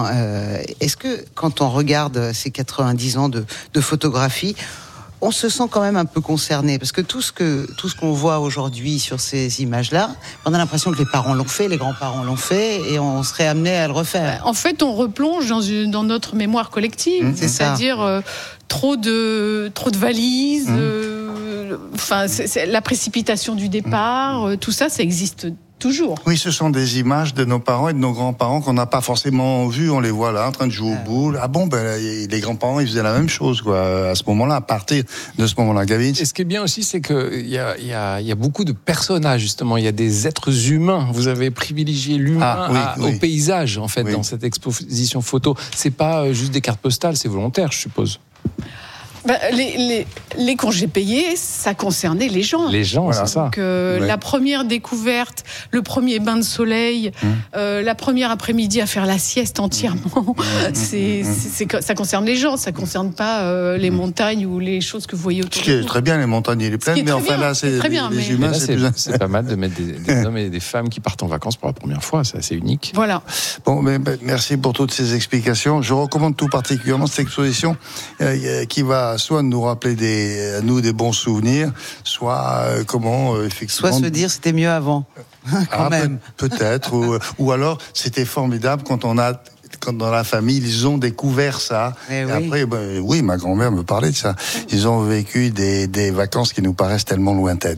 Est-ce que quand on regarde ces 90 ans de photographie, on se sent quand même un peu concerné, parce que tout ce qu'on voit aujourd'hui sur ces images-là, on a l'impression que les parents l'ont fait, les grands-parents l'ont fait, et on serait amené à le refaire. En fait, on replonge dans notre mémoire collective, c'est-à-dire trop de valises, c'est la précipitation du départ, tout ça existe toujours. Oui, ce sont des images de nos parents et de nos grands-parents qu'on n'a pas forcément vues. On les voit là, en train de jouer au boule. Ah bon, les grands-parents, ils faisaient la même chose, quoi, à ce moment-là, à partir de ce moment-là. Gavin. Et ce qui est bien aussi, c'est qu'il y a beaucoup de personnages, justement. Il y a des êtres humains. Vous avez privilégié l'humain au paysage, en fait, dans cette exposition photo. C'est pas juste des cartes postales, c'est volontaire, je suppose. Les congés payés, ça concernait les gens. Les gens, voilà. C'est ça. Donc, la première découverte, le premier bain de soleil, la première après-midi à faire la sieste entièrement, ça concerne les gens, ça concerne pas les montagnes ou les choses que vous voyez autour de vous. C'est très bien, les montagnes et les plaines, mais enfin là, c'est très bien, les humains, c'est pas mal de mettre des hommes et des femmes qui partent en vacances pour la première fois, c'est assez unique. Voilà. Bon, merci pour toutes ces explications. Je recommande tout particulièrement cette exposition qui va soit nous rappeler des bons souvenirs, soit effectivement... Soit se dire c'était mieux avant, quand même. Peut-être, ou alors c'était formidable quand dans la famille, ils ont découvert ça. Et après, ma grand-mère me parlait de ça. Ils ont vécu des vacances qui nous paraissent tellement lointaines.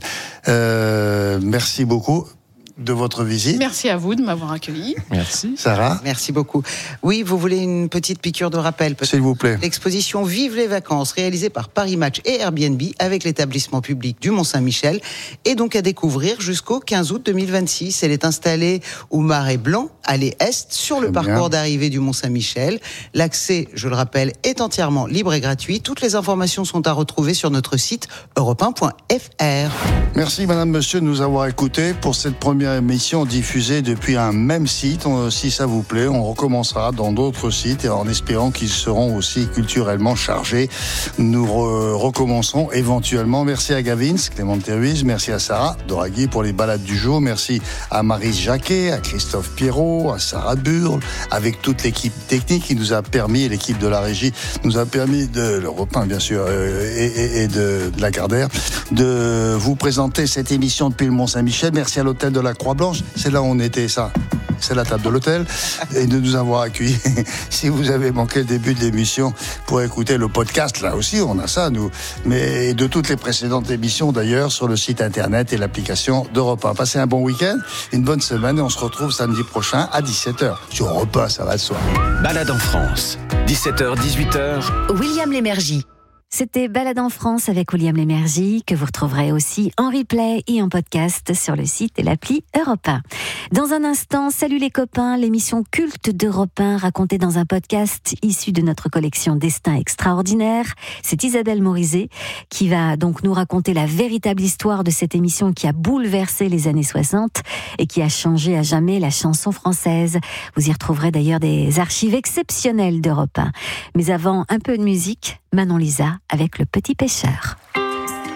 Merci beaucoup de votre visite. Merci à vous de m'avoir accueilli. Merci. Sarah. Merci beaucoup. Oui, vous voulez une petite piqûre de rappel, peut-être ? S'il vous plaît. L'exposition Vive les vacances, réalisée par Paris Match et Airbnb avec l'établissement public du Mont-Saint-Michel, est donc à découvrir jusqu'au 15 août 2026. Elle est installée au Marais Blanc, allée Est, sur le parcours d'arrivée du Mont-Saint-Michel. L'accès, je le rappelle, est entièrement libre et gratuit. Toutes les informations sont à retrouver sur notre site europe1.fr. Merci madame, monsieur de nous avoir écoutés pour cette première émission diffusée depuis un même site. Si ça vous plaît, on recommencera dans d'autres sites et en espérant qu'ils seront aussi culturellement chargés. Nous recommencerons éventuellement. Merci à Gavin, Clémente Ruiz, merci à Sarah Doraghi pour les balades du jour, merci à Maryse Jacquet, à Christophe Pierrot, à Sarah Burle, avec toute l'équipe technique qui nous a permis, l'équipe de la régie nous a permis de l'Europe 1 bien sûr et de Lagardère, de vous présenter cette émission depuis le Mont-Saint-Michel. Merci à l'hôtel de la Croix-Blanche, c'est là où on était, ça. C'est la table de l'hôtel, et de nous avoir accueillis. Si vous avez manqué le début de l'émission, pour écouter le podcast, là aussi, on a ça, nous. Mais de toutes les précédentes émissions, d'ailleurs, sur le site internet et l'application d'Europe 1. Passez un bon week-end, une bonne semaine, et on se retrouve samedi prochain à 17h. Sur Europe 1, ça va de soi. Balade en France, 17h, 18h. William Lémergie. C'était Balade en France avec William Lémergie, que vous retrouverez aussi en replay et en podcast sur le site et l'appli Europe 1. Dans un instant, Salut les copains, l'émission culte d'Europe 1 racontée dans un podcast issu de notre collection Destin extraordinaire. C'est Isabelle Morizet qui va donc nous raconter la véritable histoire de cette émission qui a bouleversé les années 60 et qui a changé à jamais la chanson française. Vous y retrouverez d'ailleurs des archives exceptionnelles d'Europe 1. Mais avant, un peu de musique, Manon Lisa avec Le Petit Pêcheur.